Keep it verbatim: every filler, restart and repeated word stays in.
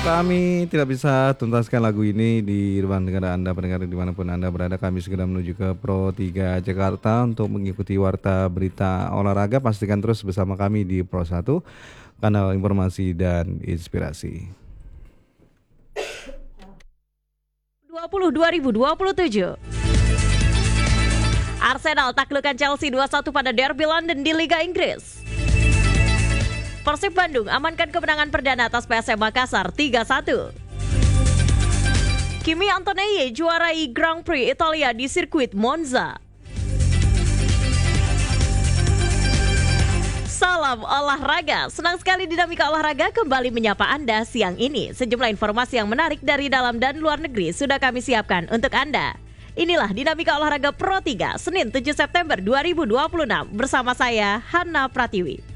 Kami tidak bisa tuntaskan lagu ini di ruang dengar Anda, pendengar dimanapun Anda berada. Kami segera menuju ke Pro tiga Jakarta untuk mengikuti warta berita olahraga. Pastikan terus bersama kami di Pro satu, kanal informasi dan inspirasi. dua puluh dua ribu dua puluh tujuh. Arsenal taklukkan Chelsea dua satu pada Derby London di Liga Inggris. Persib Bandung amankan kemenangan perdana atas P S M Makassar tiga satu. Kimi Antonelli juarai Grand Prix Italia di sirkuit Monza. Salam olahraga, senang sekali Dinamika Olahraga kembali menyapa Anda siang ini. Sejumlah informasi yang menarik dari dalam dan luar negeri sudah kami siapkan untuk Anda. Inilah Dinamika Olahraga Pro tiga, Senin tujuh September dua ribu dua puluh enam bersama saya, Hana Pratiwi.